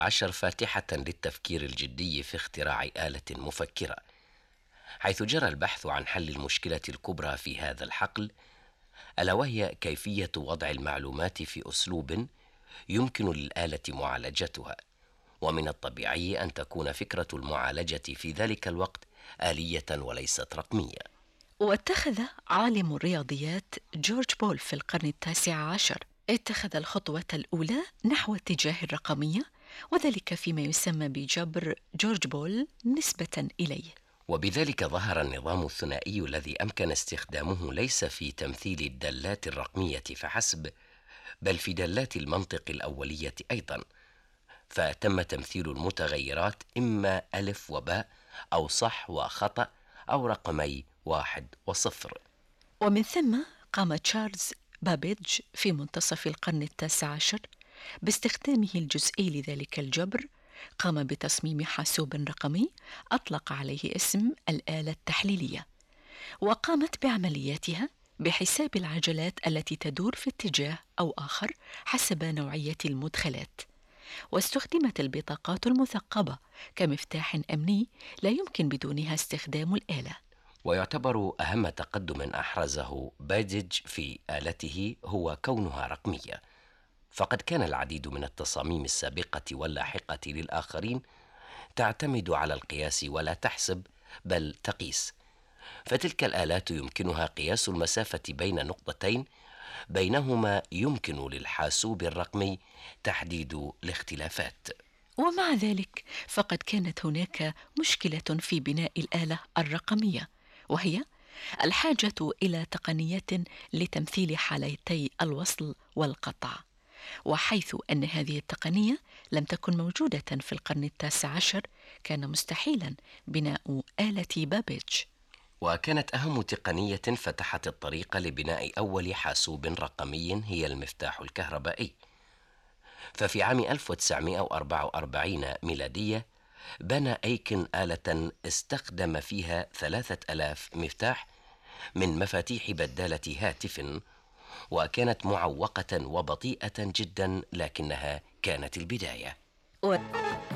عشر فاتحة للتفكير الجدي في اختراع آلة مفكرة، حيث جرى البحث عن حل المشكلة الكبرى في هذا الحقل، ألا وهي كيفية وضع المعلومات في أسلوب يمكن للآلة معالجتها. ومن الطبيعي أن تكون فكرة المعالجة في ذلك الوقت آلية وليست رقمية. واتخذ عالم الرياضيات جورج بول في القرن التاسع عشر اتخذ الخطوة الأولى نحو اتجاه الرقمية، وذلك فيما يسمى بجبر جورج بول نسبة إليه. وبذلك ظهر النظام الثنائي الذي أمكن استخدامه ليس في تمثيل الدالات الرقمية فحسب، بل في دالات المنطق الأولية أيضا، فتم تمثيل المتغيرات إما ألف وباء أو صح وخطأ أو رقمي 1 و0. ومن ثم قام تشارلز بابيج في منتصف القرن التاسع عشر باستخدامه الجزئي لذلك الجبر. قام بتصميم حاسوب رقمي أطلق عليه اسم الآلة التحليلية، وقامت بعملياتها بحساب العجلات التي تدور في اتجاه أو آخر حسب نوعية المدخلات. واستخدمت البطاقات المثقبة كمفتاح أمني لا يمكن بدونها استخدام الآلة. ويعتبر أهم تقدم أحرزه بابيج في آلته هو كونها رقمية، فقد كان العديد من التصاميم السابقة واللاحقة للآخرين تعتمد على القياس ولا تحسب بل تقيس، فتلك الآلات يمكنها قياس المسافة بين نقطتين بينهما يمكن للحاسوب الرقمي تحديد الاختلافات. ومع ذلك فقد كانت هناك مشكلة في بناء الآلة الرقمية، وهي الحاجة إلى تقنية لتمثيل حالتي الوصل والقطع، وحيث أن هذه التقنية لم تكن موجودة في القرن التاسع عشر كان مستحيلا بناء آلة بابيج. وكانت أهم تقنية فتحت الطريق لبناء أول حاسوب رقمي هي المفتاح الكهربائي، ففي عام 1944 ميلادية بنى أيكن آلة استخدم فيها 3000 مفتاح من مفاتيح بدالة هاتف، وكانت معوقة وبطيئة جدا لكنها كانت البداية.